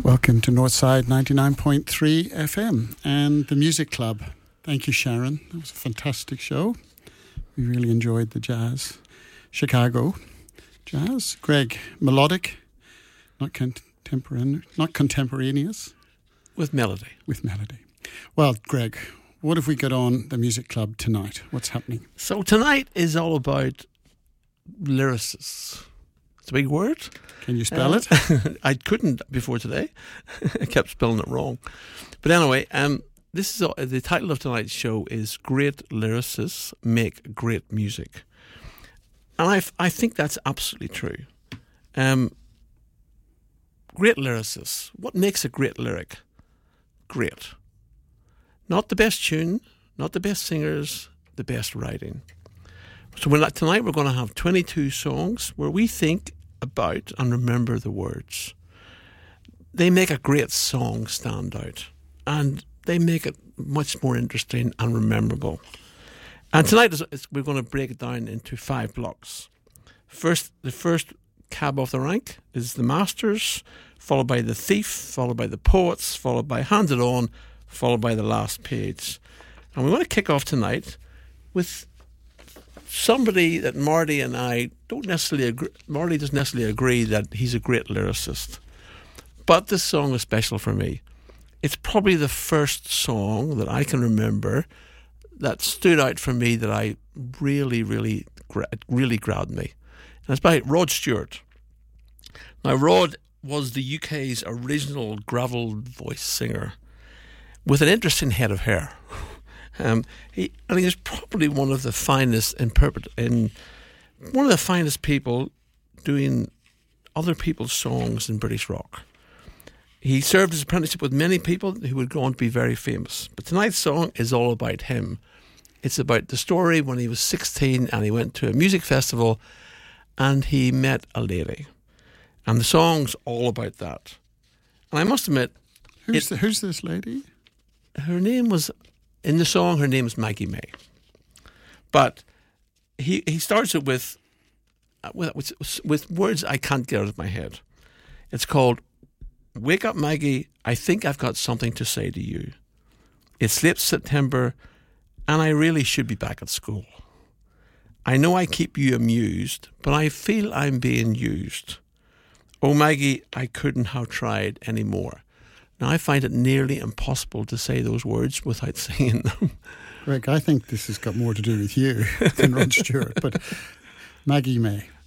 Welcome to Northside 99.3 FM and the Music Club. Thank you, Sharon. That was a fantastic show. We really enjoyed the jazz. Chicago jazz. Greg, melodic, not contemporaneous. With melody. With melody. Well, Greg, what have we got on the Music Club tonight? What's happening? So tonight is all about lyricists. It's a big word. Can you spell it? I couldn't before today. I kept spelling it wrong. But anyway, this is the title of tonight's show is Great Lyricists Make Great Music. And I think that's absolutely true. Great lyricists. What makes a great lyric great? Not the best tune, not the best singers, the best writing. So tonight we're going to have 22 songs where we think about and remember the words. They make a great song stand out, and they make it much more interesting and memorable. And tonight we're going to break it down into 5 blocks. The first cab off the rank is the Masters, followed by the Thief, followed by the Poets, followed by Hand It On, followed by the Last Page. And we want to kick off tonight with somebody that Marty and I don't necessarily agree. Marty doesn't necessarily agree that he's a great lyricist, but this song is special for me. It's probably the first song that I can remember that stood out for me that I really grabbed me. And it's by Rod Stewart. Now, Rod was the UK's original gravel voice singer with an interesting head of hair. He's probably one of the finest one of the finest people doing other people's songs in British rock. He served his apprenticeship with many people who would go on to be very famous. But tonight's song is all about him. It's about the story when he was 16 and he went to a music festival and he met a lady. And the song's all about that. And I must admit... Who's this lady? Her name was... In the song, her name is Maggie May. But he starts it with words I can't get out of my head. It's called, "Wake up, Maggie, I think I've got something to say to you. It's late September, and I really should be back at school. I know I keep you amused, but I feel I'm being used. Oh, Maggie, I couldn't have tried any more." Now, I find it nearly impossible to say those words without singing them. Greg, I think this has got more to do with you than Rod Stewart, but Maggie May.